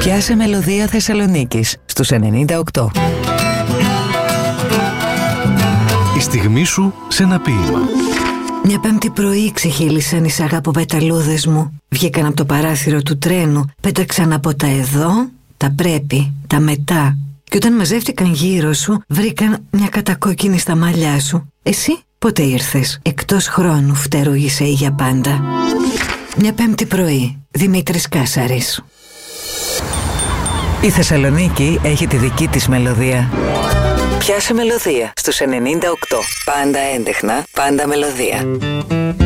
Πιάσε μελωδία Θεσσαλονίκης στους 98. Η στιγμή σου σε ένα ποίημα. Μια Πέμπτη πρωί ξεχύλισαν οι σαγαποπεταλούδες μου. Βγήκαν από το παράθυρο του τρένου, πέταξαν από τα εδώ, τα πρέπει, τα μετά. Και όταν μαζεύτηκαν γύρω σου, βρήκαν μια κατακόκκινη στα μαλλιά σου. Εσύ πότε ήρθες? Εκτός χρόνου φτερούγησε η για πάντα. Μια Πέμπτη πρωί, Δημήτρης Κάσαρης. Η Θεσσαλονίκη έχει τη δική της μελωδία. Πιάσε μελωδία στους 98. Πάντα έντεχνα, πάντα μελωδία.